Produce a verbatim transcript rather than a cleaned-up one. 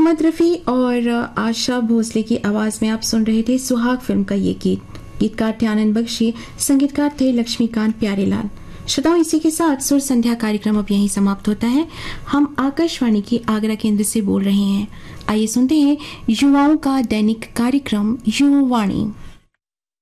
मोहम्मद रफ़ी और आशा भोसले की आवाज़ में आप सुन रहे थे सुहाग फिल्म का ये गीत। गीतकार थे आनंद बख्शी, संगीतकार थे लक्ष्मीकांत प्यारेलाल। श्रोताओं, इसी के साथ सुर संध्या कार्यक्रम अब यहीं समाप्त होता है। हम आकाशवाणी की आगरा केंद्र से बोल रहे हैं। आइए सुनते हैं युवाओं का दैनिक कार्यक्रम युवावाणी।